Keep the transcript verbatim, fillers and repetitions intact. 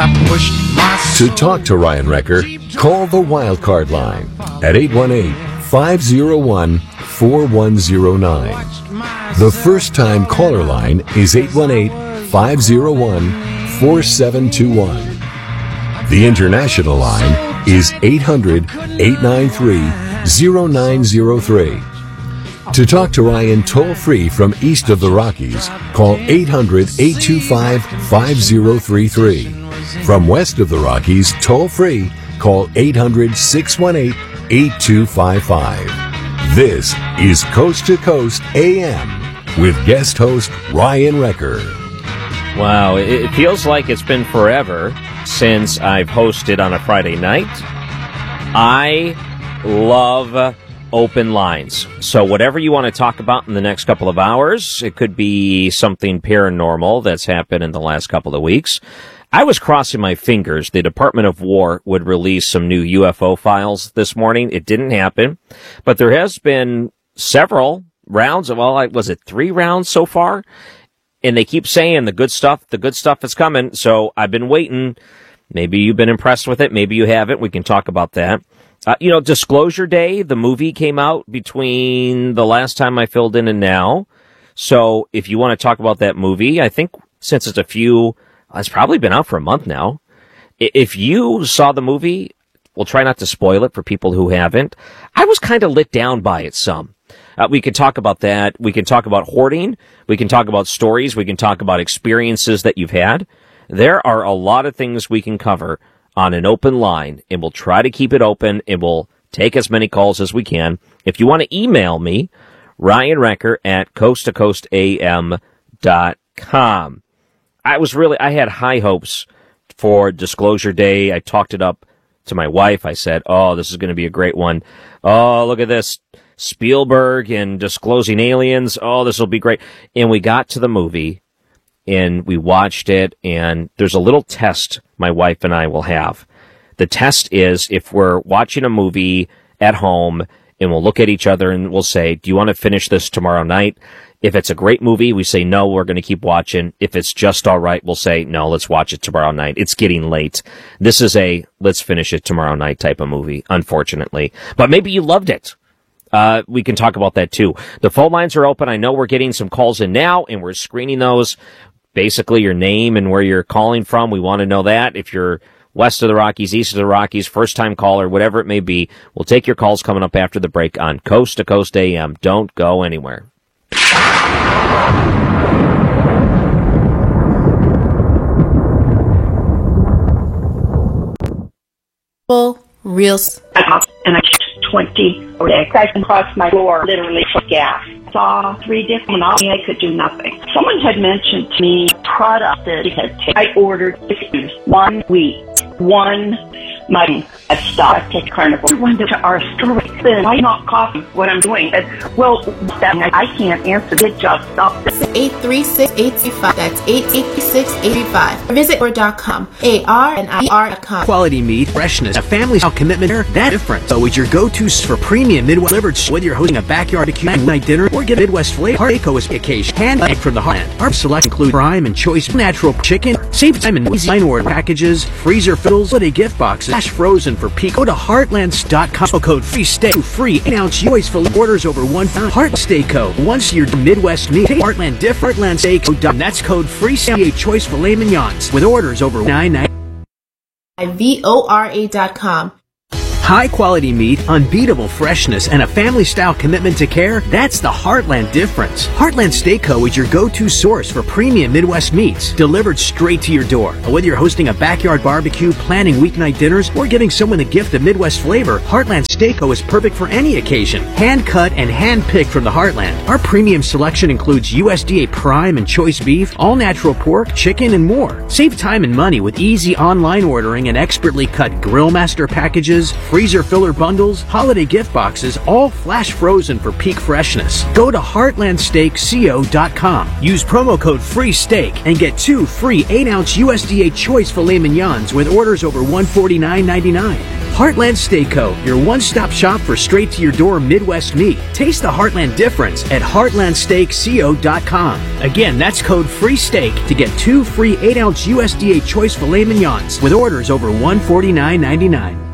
To talk to Ryan Wrecker, call the Wildcard line at eight one eight, five oh one, four one oh nine. The first-time caller line is eight one eight, five oh one, four seven two one. The international line is eight hundred, eight nine three, oh nine oh three. To talk to Ryan toll-free from east of the Rockies, call eight hundred, eight two five, five oh three three. From west of the Rockies, toll-free, call eight hundred, six one eight, eight two five five. This is Coast to Coast A M with guest host Ryan Wrecker. Wow, it feels like it's been forever since I've hosted on a Friday night. I love open lines. So whatever you want to talk about in the next couple of hours, it could be something paranormal that's happened in the last couple of weeks. I was crossing my fingers the Department of War would release some new U F O files this morning. It didn't happen, but there has been several rounds of, well, was it three rounds so far? And they keep saying the good stuff, the good stuff is coming. So I've been waiting. Maybe you've been impressed with it. Maybe you haven't. We can talk about that. Uh, you know, Disclosure Day, the movie came out between the last time I filled in and now. So if you want to talk about that movie, I think since it's a few, it's probably been out for a month now. If you saw the movie, we'll try not to spoil it for people who haven't. I was kind of lit down by it some. Uh, we can talk about that. We can talk about hoarding. We can talk about stories. We can talk about experiences that you've had. There are a lot of things we can cover on an open line, and we'll try to keep it open, and we'll take as many calls as we can. If you want to email me, Ryan Wrecker at coast to coast a m dot com. I was really, I had high hopes for Disclosure Day. I talked it up to my wife. I said, oh, this is going to be a great one. Oh, look at this. Spielberg and disclosing aliens. Oh, this will be great. And we got to the movie, and we watched it, and there's a little test my wife and I will have. The test is if we're watching a movie at home, and we'll look at each other and we'll say, do you want to finish this tomorrow night? If it's a great movie, we say, no, we're going to keep watching. If it's just all right, we'll say, no, let's watch it tomorrow night. It's getting late. This is a let's finish it tomorrow night type of movie, unfortunately. But maybe you loved it. Uh, we can talk about that too. The phone lines are open. I know we're getting some calls in now, and we're screening those. Basically, your name and where you're calling from. We want to know that. If you're west of the Rockies, east of the Rockies, first-time caller, whatever it may be, we'll take your calls coming up after the break on Coast to Coast A M. Don't go anywhere. Full, real. And I twenty or I can cross my floor literally for gas. Saw three different options. I could do nothing. Someone had mentioned to me a product that he had taken. I ordered one week, one month at stock. I take Carnival. I went to our store. Then why not coffee? What I'm doing? And, well, that, I can't answer. It just stopped. eight three six, eight three five. That's eight eight six, eight three five. Visit or dot com. A R and I R dot com. Quality meat, freshness, a family style commitment. That different. So is your go-to for premium Midwest delivered. Whether you're hosting a backyard barbecue night dinner or get Midwest flavor, Heartacre occasion. Hand egg from the heartland. Our select include prime and choice natural chicken. Save time and easy order packages, freezer fills, holiday gift boxes, flash frozen for peak. Go to heartlands dot com. Code free stay free eight ounce choice for orders over one pound. Heart Steak Co. Once you're Midwest meat, Heartland diff. Heartland Steak Co. That's code free stay choice filet mignons with orders over nine ninety. V O R A dot com. High quality meat, unbeatable freshness, and a family style commitment to care, that's the Heartland difference. Heartland Steak Co. is your go-to source for premium Midwest meats, delivered straight to your door. Whether you're hosting a backyard barbecue, planning weeknight dinners, or giving someone the gift of Midwest flavor, Heartland Steak Co. is perfect for any occasion. Hand cut and hand picked from the Heartland. Our premium selection includes U S D A prime and choice beef, all natural pork, chicken, and more. Save time and money with easy online ordering and expertly cut grill master packages, freezer filler bundles, holiday gift boxes, all flash frozen for peak freshness. Go to heartland steak co dot com. Use promo code FREESTEAK and get two free eight ounce U S D A choice filet mignons with orders over one forty-nine ninety-nine. Heartland Steakco, your one-stop shop for straight-to-your-door Midwest meat. Taste the Heartland difference at heartland steak co dot com. Again, that's code FREESTEAK to get two free eight ounce U S D A choice filet mignons with orders over one forty-nine ninety-nine.